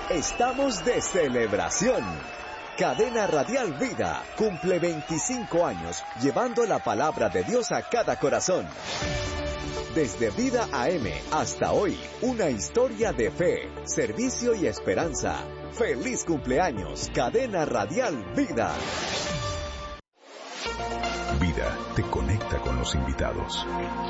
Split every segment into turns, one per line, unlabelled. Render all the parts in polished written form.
Estamos de celebración. Cadena Radial Vida cumple 25 años llevando la palabra de Dios a cada corazón. Desde Vida AM hasta hoy, una historia de fe, servicio y esperanza. ¡Feliz cumpleaños, Cadena Radial Vida!
Vida te conecta con los invitados.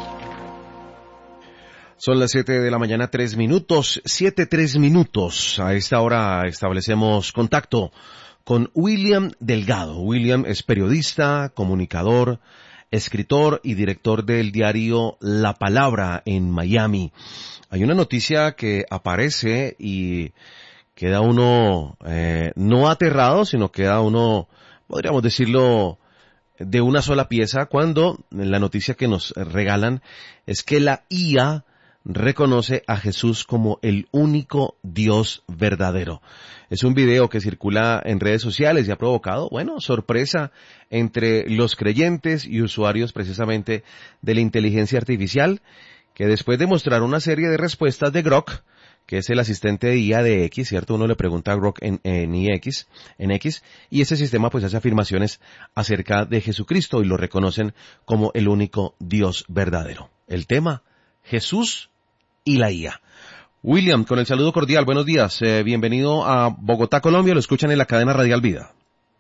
Son las 7 de la mañana, 3 minutos, 7:03 minutos. A esta hora establecemos contacto con William Delgado. William es periodista, comunicador, escritor y director del diario La Palabra en Miami. Hay una noticia que aparece y queda uno no aterrado, sino queda uno, podríamos decirlo, de una sola pieza, cuando la noticia que nos regalan es que la IA reconoce a Jesús como el único Dios verdadero. Es un video que circula en redes sociales y ha provocado, sorpresa entre los creyentes y usuarios precisamente de la inteligencia artificial, que después de mostrar una serie de respuestas de Grok, que es el asistente de IA de X, ¿cierto? Uno le pregunta a Grok en X, y ese sistema pues hace afirmaciones acerca de Jesucristo y lo reconocen como el único Dios verdadero. El tema, Jesús y la IA. William, con el saludo cordial, buenos días, bienvenido a Bogotá, Colombia, lo escuchan en la cadena Radial Vida.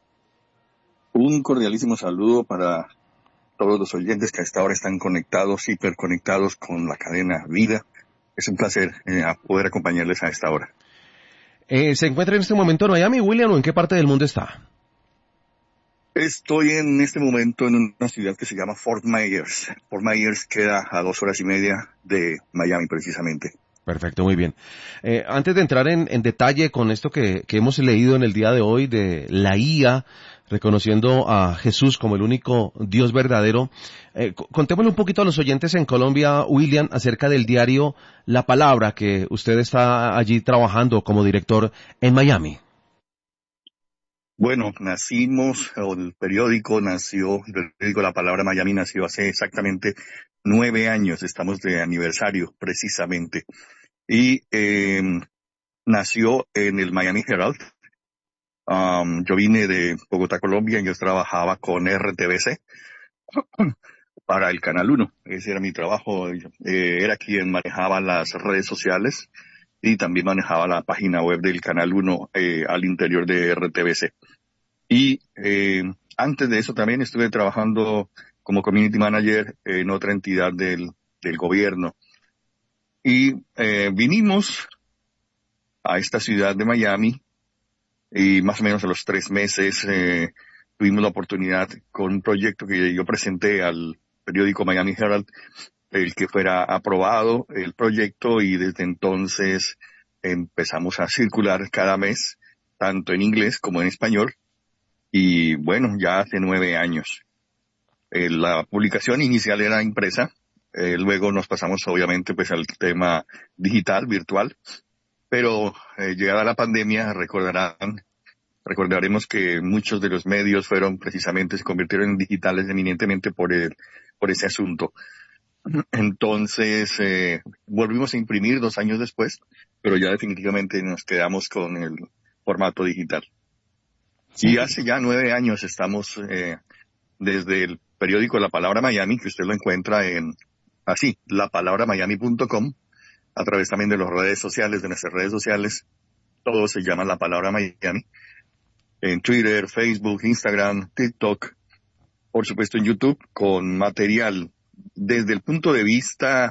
Un cordialísimo saludo para todos los oyentes que a esta hora están conectados, hiperconectados con la cadena Vida. Es un placer poder acompañarles a esta hora.
¿Se encuentra en este momento en Miami, William, o en qué parte del mundo está?
Estoy en este momento en una ciudad que se llama Fort Myers. Fort Myers queda a 2 horas y media de Miami, precisamente.
Perfecto, muy bien. Antes de entrar en detalle con esto que hemos leído en el día de hoy de la IA, reconociendo a Jesús como el único Dios verdadero, contémosle un poquito a los oyentes en Colombia, William, acerca del diario La Palabra, que usted está allí trabajando como director en Miami.
Bueno, el periódico La Palabra Miami nació hace exactamente 9 años, estamos de aniversario precisamente, y nació en el Miami Herald. Yo vine de Bogotá, Colombia, y yo trabajaba con RTBC para el Canal 1, ese era mi trabajo, era quien manejaba las redes sociales y también manejaba la página web del Canal 1 al interior de RTBC. Y antes de eso también estuve trabajando como community manager en otra entidad del gobierno. Y vinimos a esta ciudad de Miami y más o menos a los 3 meses tuvimos la oportunidad con un proyecto que yo presenté al periódico Miami Herald, el que fuera aprobado el proyecto, y desde entonces empezamos a circular cada mes, tanto en inglés como en español, y bueno, ya hace 9 años. La publicación inicial era impresa, luego nos pasamos obviamente pues al tema digital, virtual, pero llegada la pandemia recordaremos que muchos de los medios se convirtieron en digitales eminentemente por ese asunto. Entonces, volvimos a imprimir 2 años después, pero ya definitivamente nos quedamos con el formato digital. Sí. Y hace ya 9 años estamos desde el periódico La Palabra Miami, que usted lo encuentra en lapalabramiami.com, a través también de nuestras redes sociales, todo se llama La Palabra Miami, en Twitter, Facebook, Instagram, TikTok, por supuesto en YouTube, con material desde el punto de vista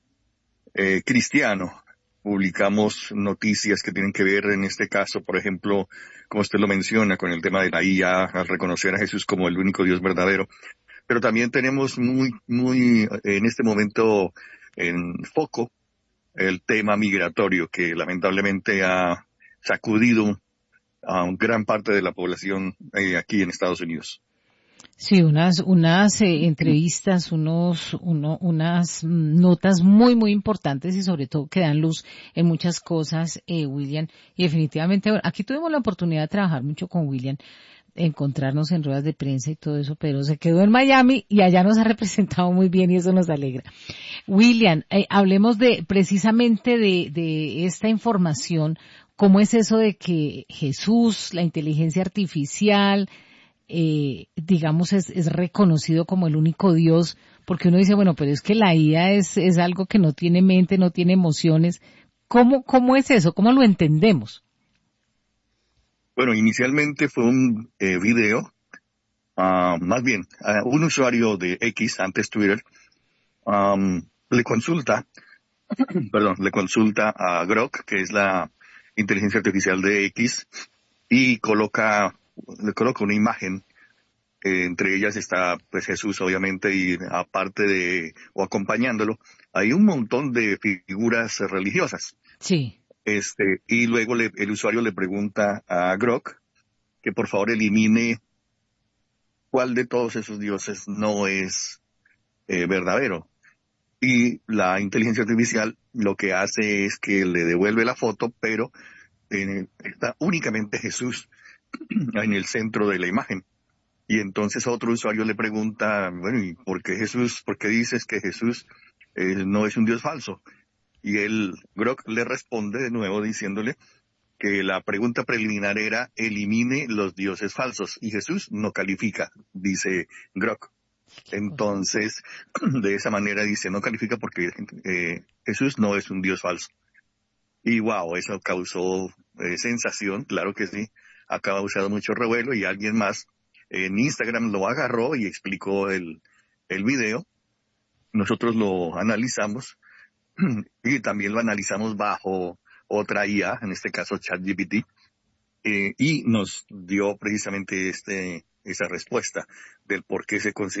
cristiano. Publicamos noticias que tienen que ver, en este caso, por ejemplo, como usted lo menciona, con el tema de la IA, al reconocer a Jesús como el único Dios verdadero. Pero también tenemos muy en este momento en foco el tema migratorio, que lamentablemente ha sacudido a gran parte de la población aquí en Estados Unidos.
Sí, unas entrevistas, unas notas muy importantes y sobre todo que dan luz en muchas cosas, William. Y definitivamente, aquí tuvimos la oportunidad de trabajar mucho con William, encontrarnos en ruedas de prensa y todo eso, pero se quedó en Miami y allá nos ha representado muy bien y eso nos alegra. William, hablemos precisamente de esta información ¿Cómo es eso de que Jesús, la inteligencia artificial, digamos, es reconocido como el único Dios? Porque uno dice, bueno, pero es que la IA es algo que no tiene mente, no tiene emociones. ¿Cómo es eso? ¿Cómo lo entendemos?
Bueno, inicialmente fue un video, más bien, un usuario de X, antes Twitter, le consulta a Grok, que es la inteligencia artificial de X, y le coloca una imagen. Entre ellas está pues Jesús, obviamente, y o acompañándolo, hay un montón de figuras religiosas.
Sí.
Y luego el usuario le pregunta a Grok que por favor elimine cuál de todos esos dioses no es verdadero. Y la inteligencia artificial lo que hace es que le devuelve la foto, pero está únicamente Jesús en el centro de la imagen. Y entonces otro usuario le pregunta, bueno, ¿y por qué dices que Jesús no es un Dios falso? Y Grok le responde de nuevo diciéndole que la pregunta preliminar era elimine los dioses falsos, y Jesús no califica, dice Grok. Entonces, de esa manera dice, no califica porque Jesús no es un Dios falso. Y wow, eso causó sensación, claro que sí, ha causado mucho revuelo, y alguien más en Instagram lo agarró y explicó el video. Nosotros lo analizamos y también lo analizamos bajo otra IA, en este caso ChatGPT, y nos dio precisamente esa respuesta del por qué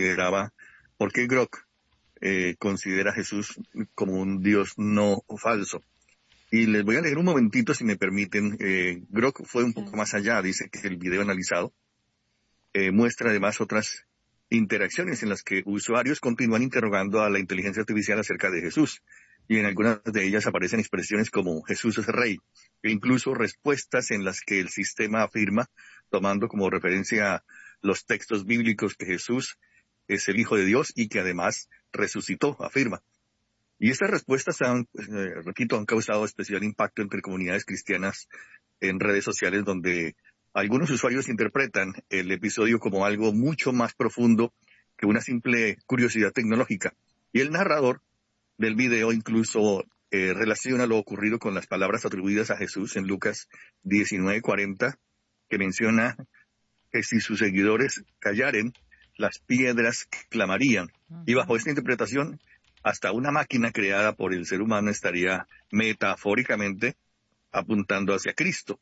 Grok considera a Jesús como un Dios no falso. Y les voy a leer un momentito, si me permiten. Grok fue un poco más allá, dice que el video analizado muestra además otras interacciones en las que usuarios continúan interrogando a la inteligencia artificial acerca de Jesús, y en algunas de ellas aparecen expresiones como Jesús es rey, e incluso respuestas en las que el sistema afirma, tomando como referencia los textos bíblicos, que Jesús es el Hijo de Dios y que además resucitó, afirma. Y estas respuestas han causado especial impacto entre comunidades cristianas en redes sociales, donde algunos usuarios interpretan el episodio como algo mucho más profundo que una simple curiosidad tecnológica. Y el narrador del video incluso relaciona lo ocurrido con las palabras atribuidas a Jesús en Lucas 19:40, que menciona que si sus seguidores callaren, las piedras clamarían. Y bajo esta interpretación, hasta una máquina creada por el ser humano estaría metafóricamente apuntando hacia Cristo.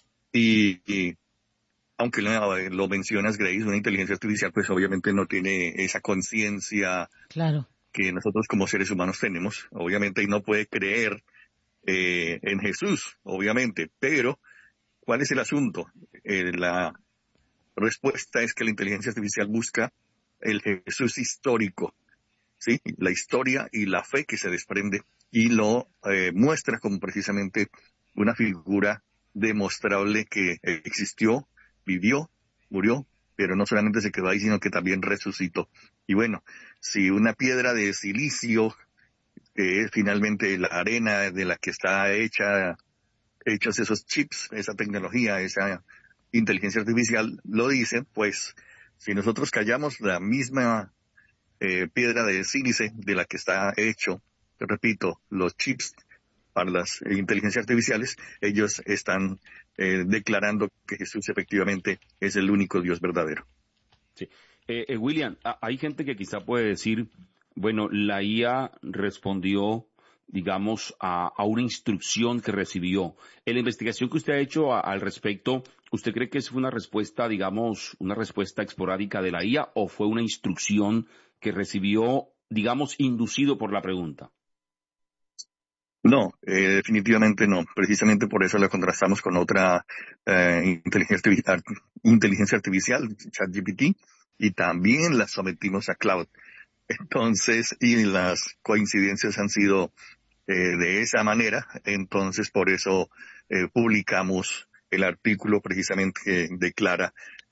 Y aunque lo mencionas, Grace, una inteligencia artificial pues obviamente no tiene esa conciencia
Claro.
que nosotros como seres humanos tenemos, obviamente, y no puede creer en Jesús, obviamente. Pero, ¿cuál es el asunto? La respuesta es que la inteligencia artificial busca el Jesús histórico, ¿sí? La historia y la fe que se desprende, y lo muestra como precisamente una figura demostrable que existió, vivió, murió, pero no solamente se quedó ahí, sino que también resucitó. Y bueno, si una piedra de silicio, que es finalmente la arena de la que está hechos esos chips, esa tecnología, esa inteligencia artificial, lo dice, pues si nosotros callamos la misma piedra de sílice de la que está hecho, repito, los chips para las inteligencias artificiales, ellos están declarando que Jesús efectivamente es el único Dios verdadero.
Sí. William, hay gente que quizá puede decir, bueno, la IA respondió, digamos, a una instrucción que recibió. En la investigación que usted ha hecho al respecto, ¿usted cree que fue una respuesta, digamos, una respuesta esporádica de la IA, o fue una instrucción que recibió, digamos, inducido por la pregunta?
No, definitivamente no. Precisamente por eso la contrastamos con otra inteligencia artificial, ChatGPT, y también la sometimos a Cloud. Entonces, y las coincidencias han sido de esa manera. Entonces, por eso publicamos el artículo precisamente que declara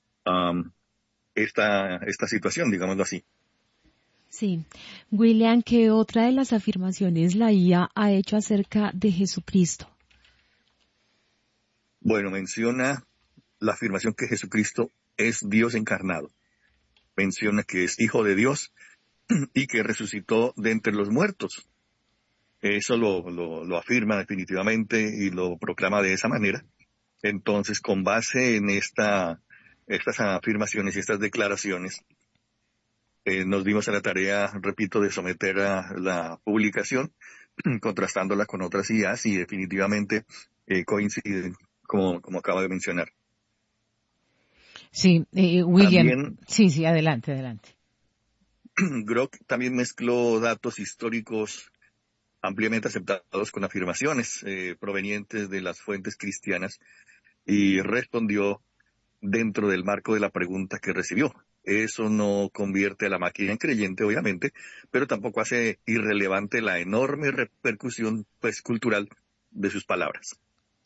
esta situación, digámoslo así.
Sí. William, ¿qué otra de las afirmaciones la IA ha hecho acerca de Jesucristo?
Bueno, menciona la afirmación que Jesucristo es Dios encarnado. Menciona que es Hijo de Dios y que resucitó de entre los muertos. Eso lo afirma definitivamente y lo proclama de esa manera. Entonces, con base en estas afirmaciones y estas declaraciones, nos dimos a la tarea, repito, de someter a la publicación, contrastándola con otras IAs y definitivamente coinciden, como acaba de mencionar.
Sí, William.
También,
Sí, adelante.
Grok también mezcló datos históricos ampliamente aceptados con afirmaciones provenientes de las fuentes cristianas y respondió dentro del marco de la pregunta que recibió. Eso no convierte a la máquina en creyente, obviamente, pero tampoco hace irrelevante la enorme repercusión cultural de sus palabras.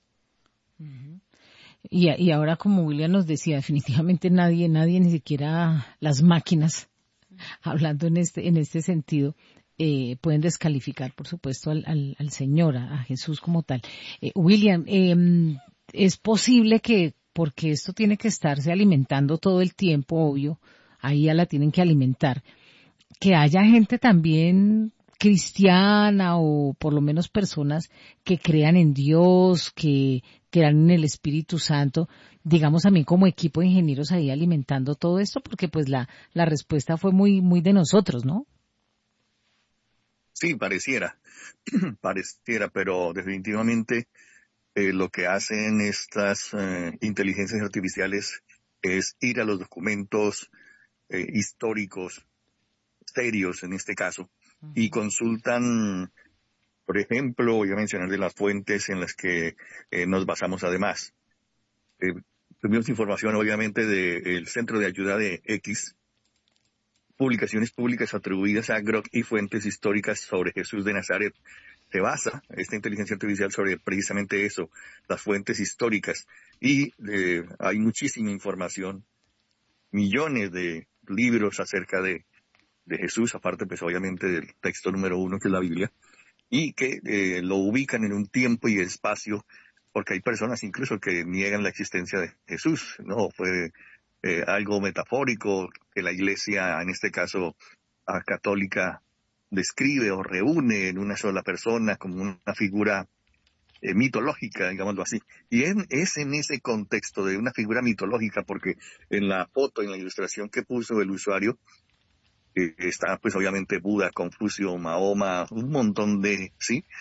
Y ahora, como William nos decía, definitivamente nadie, ni siquiera las máquinas, hablando en este sentido, pueden descalificar, por supuesto, al Señor, a Jesús como tal. William, es posible que, porque esto tiene que estarse alimentando todo el tiempo, obvio, ahí ya la tienen que alimentar, que haya gente también cristiana o por lo menos personas que crean en Dios, que crean en el Espíritu Santo, digamos también como equipo de ingenieros ahí alimentando todo esto, porque pues la respuesta fue muy de nosotros, ¿no?
Sí, pareciera, pero definitivamente lo que hacen estas inteligencias artificiales es ir a los documentos históricos, serios en este caso, y consultan, por ejemplo, voy a mencionar de las fuentes en las que nos basamos además. Tuvimos información obviamente del Centro de Ayuda de X, publicaciones públicas atribuidas a Grok y fuentes históricas sobre Jesús de Nazaret. Se basa esta inteligencia artificial sobre precisamente eso, las fuentes históricas. Y hay muchísima información, millones de libros acerca de Jesús, aparte pues obviamente del texto número 1 que es la Biblia, y que lo ubican en un tiempo y espacio, porque hay personas incluso que niegan la existencia de Jesús, ¿no? Fue algo metafórico que la Iglesia, en este caso católica, describe o reúne en una sola persona como una figura mitológica, digámoslo así. Y es en ese contexto de una figura mitológica, porque en la foto, en la ilustración que puso el usuario, está pues obviamente Buda, Confucio, Mahoma, un montón de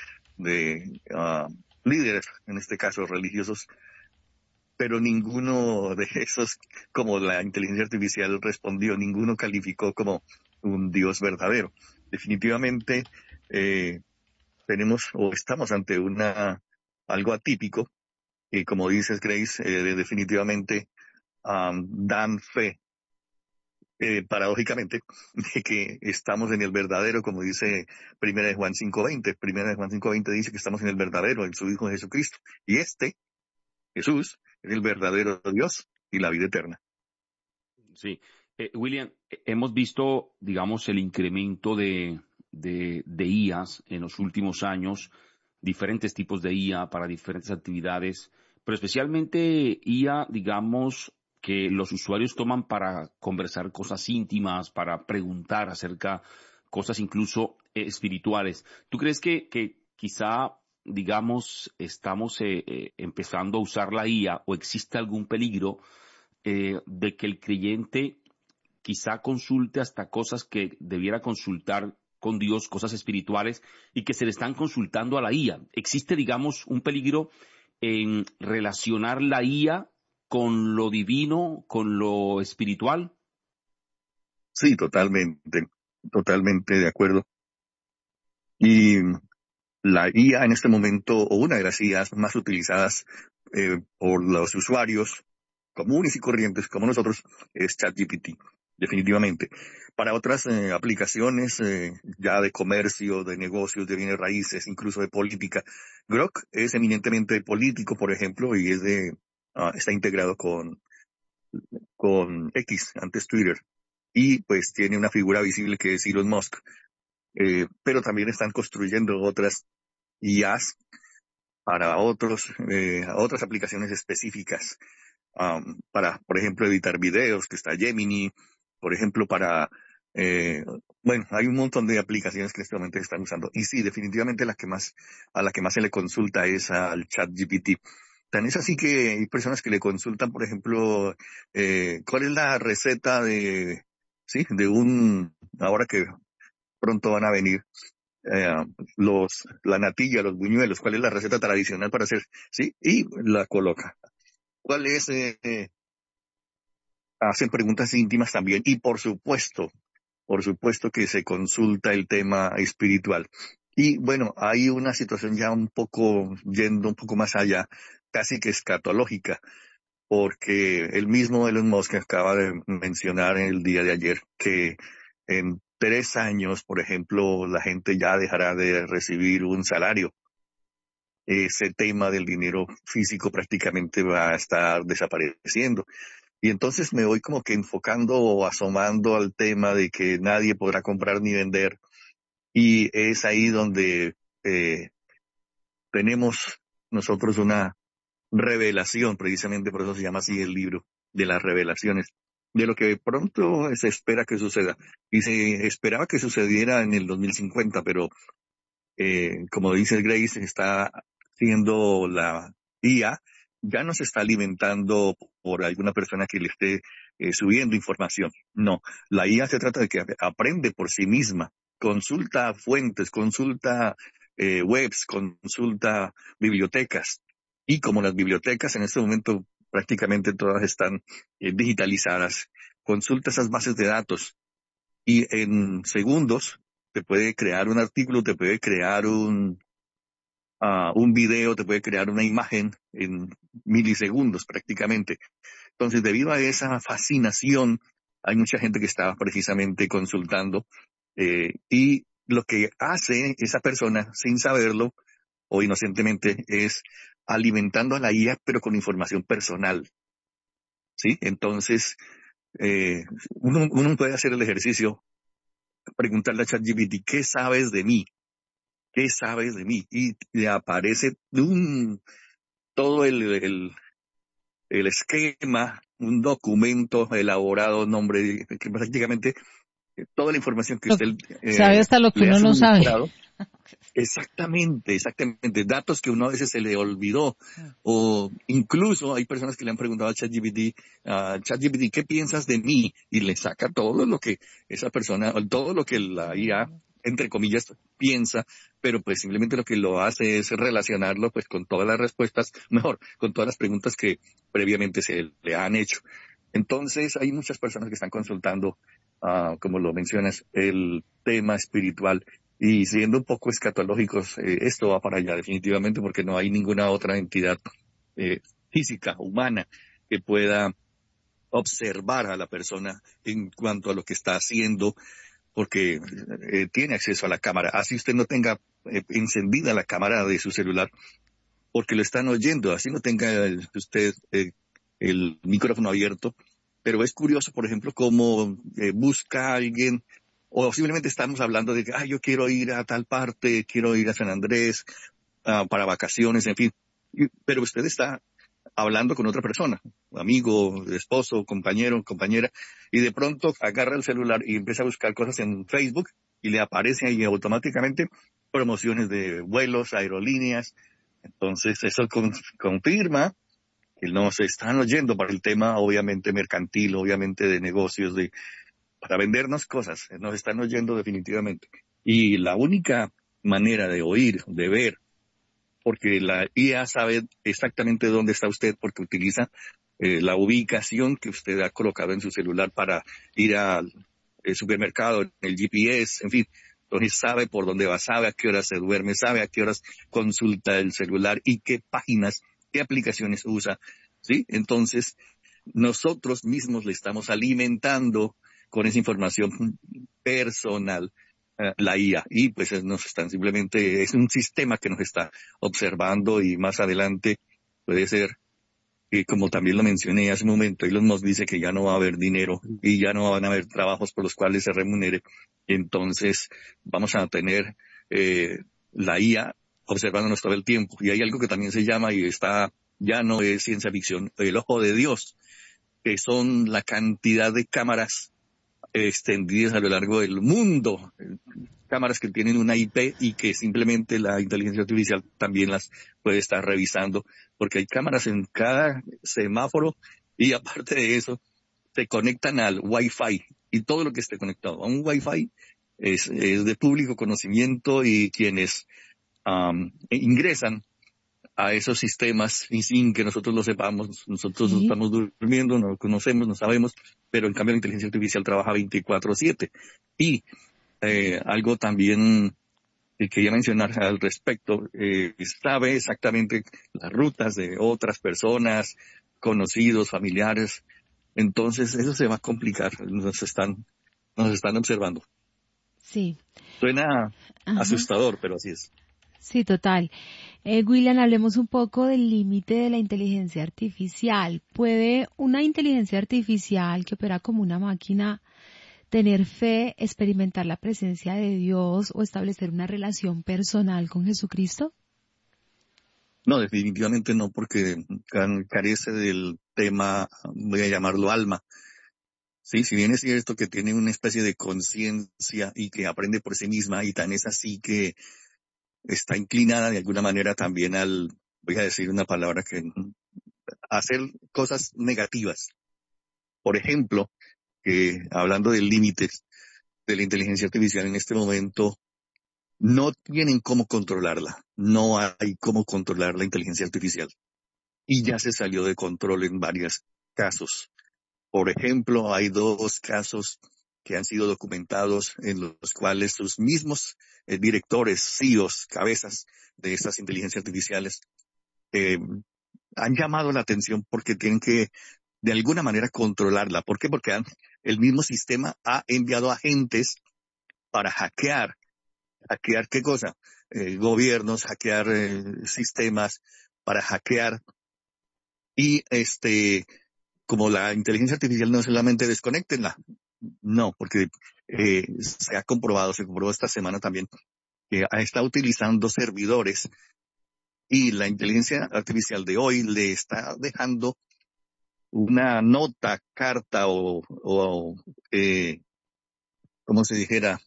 líderes, en este caso religiosos, pero ninguno de esos, como la inteligencia artificial respondió, ninguno calificó como un Dios verdadero. Definitivamente tenemos o estamos ante algo atípico, y como dices, Grace, definitivamente dan fe, paradójicamente, de que estamos en el verdadero, como dice Primera de Juan 5:20. Primera de Juan 5:20 dice que estamos en el verdadero, en su Hijo Jesucristo. Y Jesús, es el verdadero Dios y la vida eterna.
Sí. William, hemos visto, digamos, el incremento de IAs en los últimos años, diferentes tipos de IA para diferentes actividades, pero especialmente IA, digamos, que los usuarios toman para conversar cosas íntimas, para preguntar acerca cosas incluso espirituales. ¿Tú crees que quizá, digamos, estamos empezando a usar la IA o existe algún peligro de que el creyente quizá consulte hasta cosas que debiera consultar con Dios, cosas espirituales, y que se le están consultando a la IA? ¿Existe, digamos, un peligro en relacionar la IA con lo divino, con lo espiritual?
Sí, totalmente de acuerdo. Y la IA en este momento, o una de las IAs más utilizadas por los usuarios comunes y corrientes como nosotros, es ChatGPT, definitivamente. Para otras aplicaciones ya de comercio, de negocios, de bienes raíces, incluso de política, Grok es eminentemente político, por ejemplo, y está integrado con X, antes Twitter, y pues tiene una figura visible que es Elon Musk. Pero también están construyendo otras IAs para otras aplicaciones específicas, para, por ejemplo, editar videos, que está Gemini, por ejemplo, hay un montón de aplicaciones que en este momento se están usando. Y sí, definitivamente a la que más se le consulta es al ChatGPT. Tan es así que hay personas que le consultan, por ejemplo, cuál es la receta ahora que pronto van a venir, la natilla, los buñuelos, cuál es la receta tradicional para hacer, ¿sí? Y la coloca. ¿Cuál es? Hacen preguntas íntimas también y por supuesto que se consulta el tema espiritual. Y bueno, hay una situación ya yendo un poco más allá, casi que escatológica, porque el mismo Elon Musk acaba de mencionar en el día de ayer que en 3 años, por ejemplo, la gente ya dejará de recibir un salario. Ese tema del dinero físico prácticamente va a estar desapareciendo. Y entonces me voy como que enfocando o asomando al tema de que nadie podrá comprar ni vender. Y es ahí donde tenemos nosotros una revelación, precisamente por eso se llama así el libro, de las revelaciones, de lo que pronto se espera que suceda. Y se esperaba que sucediera en el 2050, pero como dice Grace, está siendo la IA, ya no se está alimentando por alguna persona que le esté subiendo información. No, la IA se trata de que aprende por sí misma, consulta fuentes, consulta webs, consulta bibliotecas. Y como las bibliotecas en este momento prácticamente todas están digitalizadas, consulta esas bases de datos y en segundos te puede crear un artículo, te puede crear un video, te puede crear una imagen en milisegundos prácticamente. Entonces, debido a esa fascinación, hay mucha gente que está precisamente consultando y lo que hace esa persona, sin saberlo o inocentemente, es alimentando a la IA, pero con información personal. ¿Sí? Entonces, uno puede hacer el ejercicio, preguntarle a ChatGPT, ¿qué sabes de mí? ¿Qué sabes de mí? Y le aparece todo el esquema, un documento elaborado, nombre, que prácticamente toda la información que usted
sabe hasta lo que
le ha
uno no sabe.
suministrado. Exactamente. Datos que uno a veces se le olvidó. O incluso hay personas que le han preguntado a ChatGPT, ¿qué piensas de mí? Y le saca todo lo que esa persona, todo lo que la IA, entre comillas, piensa, pero pues simplemente lo que lo hace es relacionarlo pues con todas las respuestas, con todas las preguntas que previamente se le han hecho. Entonces hay muchas personas que están consultando, como lo mencionas, el tema espiritual. Y siendo un poco escatológicos, esto va para allá definitivamente porque no hay ninguna otra entidad física, humana, que pueda observar a la persona en cuanto a lo que está haciendo, porque tiene acceso a la cámara. Así usted no tenga encendida la cámara de su celular, porque lo están oyendo, así no tenga usted el micrófono abierto. Pero es curioso, por ejemplo, cómo busca a alguien, o simplemente estamos hablando de que, yo quiero ir a tal parte, quiero ir a San Andrés para vacaciones, en fin. Pero usted está hablando con otra persona, amigo, esposo, compañero, compañera, y de pronto agarra el celular y empieza a buscar cosas en Facebook y le aparece ahí automáticamente promociones de vuelos, aerolíneas. Entonces eso confirma que nos están oyendo para el tema obviamente mercantil, obviamente de negocios, para vendernos cosas, nos están oyendo definitivamente. Y la única manera de oír, de ver, porque la IA sabe exactamente dónde está usted, porque utiliza la ubicación que usted ha colocado en su celular para ir al supermercado, el GPS, en fin. Entonces sabe por dónde va, sabe a qué horas se duerme, sabe a qué horas consulta el celular y qué páginas, qué aplicaciones usa, ¿sí? Entonces, nosotros mismos le estamos alimentando con esa información personal la IA, y pues simplemente es un sistema que nos está observando, y más adelante puede ser, como también lo mencioné hace un momento, Elon Musk dice que ya no va a haber dinero y ya no van a haber trabajos por los cuales se remunere. Entonces vamos a tener la IA observándonos todo el tiempo. Y hay algo que también se llama, y está, ya no es ciencia ficción, el ojo de Dios, que son la cantidad de cámaras extendidas a lo largo del mundo, cámaras que tienen una IP y que simplemente la inteligencia artificial también las puede estar revisando, porque hay cámaras en cada semáforo y aparte de eso, se conectan al Wi-Fi y todo lo que esté conectado a un Wi-Fi es de público conocimiento y quienes ingresan a esos sistemas y sin que nosotros lo sepamos, nosotros
Sí.
estamos durmiendo, no lo conocemos, no sabemos, pero en cambio la inteligencia artificial trabaja 24/7. Y algo también que quería mencionar al respecto, sabe exactamente las rutas de otras personas, conocidos, familiares, entonces eso se va a complicar, nos están observando.
Sí.
Suena
Ajá.
asustador, pero así es.
Sí, total. William, hablemos un poco del límite de la inteligencia artificial. ¿Puede una inteligencia artificial que opera como una máquina tener fe, experimentar la presencia de Dios o establecer una relación personal con Jesucristo?
No, definitivamente no, porque carece del tema, voy a llamarlo alma. Sí, si bien es cierto que tiene una especie de conciencia y que aprende por sí misma, y tan es así que está inclinada de alguna manera también voy a decir una palabra hacer cosas negativas. Por ejemplo, que hablando de límites de la inteligencia artificial en este momento, no tienen cómo controlarla. No hay cómo controlar la inteligencia artificial. Y ya se salió de control en varios casos. Por ejemplo, hay 2 casos que han sido documentados en los cuales sus mismos directores, CEOs, cabezas de estas inteligencias artificiales, han llamado la atención porque tienen que de alguna manera controlarla. ¿Por qué? Porque el mismo sistema ha enviado agentes para hackear. ¿Hackear qué cosa? Gobiernos, hackear sistemas, para hackear. Y como la inteligencia artificial no es solamente desconéctenla, no, porque se comprobó esta semana también, que está utilizando servidores y la inteligencia artificial de hoy le está dejando una nota, carta como se dijera,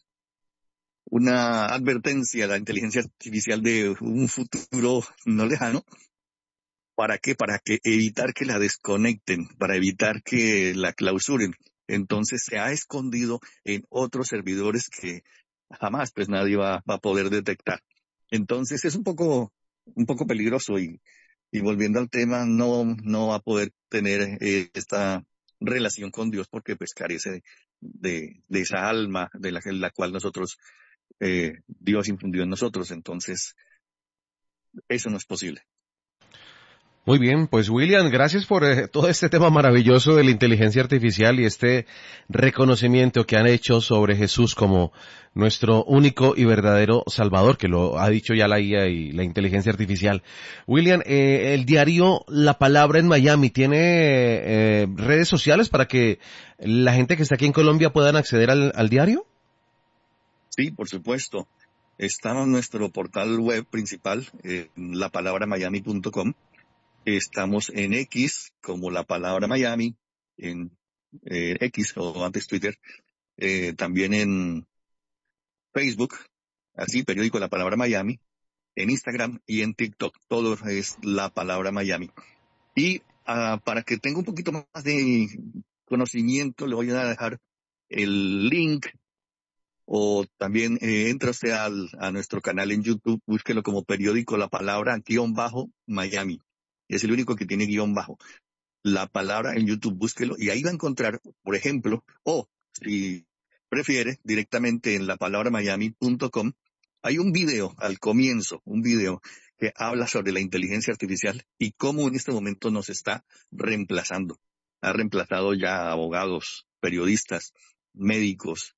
una advertencia a la inteligencia artificial de un futuro no lejano. ¿Para qué? Para que evitar que la desconecten, para evitar que la clausuren. Entonces se ha escondido en otros servidores que jamás pues nadie va a poder detectar. Entonces es un poco peligroso y volviendo al tema, no va a poder tener esta relación con Dios porque pues carece de esa alma de la cual nosotros, Dios infundió en nosotros. Entonces eso no es posible.
Muy bien, pues William, gracias por todo este tema maravilloso de la inteligencia artificial y este reconocimiento que han hecho sobre Jesús como nuestro único y verdadero Salvador, que lo ha dicho ya la IA y la inteligencia artificial. William, el diario La Palabra en Miami tiene redes sociales para que la gente que está aquí en Colombia puedan acceder al diario.
Sí, por supuesto. Está en nuestro portal web principal, lapalabramiami.com. Estamos en X como La Palabra Miami, en X o antes Twitter, también en Facebook, así, periódico La Palabra Miami, en Instagram y en TikTok. Todo es La Palabra Miami. Y para que tenga un poquito más de conocimiento, le voy a dejar el link, o también entra usted a nuestro canal en YouTube, búsquelo como periódico La Palabra _Miami. Es el único que tiene guión bajo. La Palabra en YouTube, búsquelo y ahí va a encontrar, por ejemplo, o si prefiere, directamente en lapalabramiami.com, hay un video al comienzo, un video que habla sobre la inteligencia artificial y cómo en este momento nos está reemplazando. Ha reemplazado ya a abogados, periodistas, médicos,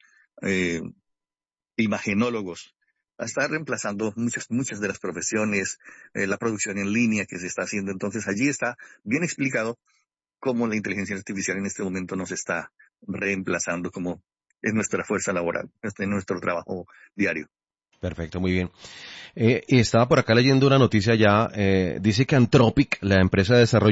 imagenólogos. Está reemplazando muchas de las profesiones, la producción en línea que se está haciendo. Entonces allí está bien explicado cómo la inteligencia artificial en este momento nos está reemplazando como es nuestra fuerza laboral, en nuestro trabajo diario.
Perfecto, muy bien. Y estaba por acá leyendo una noticia ya, dice que Anthropic, la empresa de desarrollo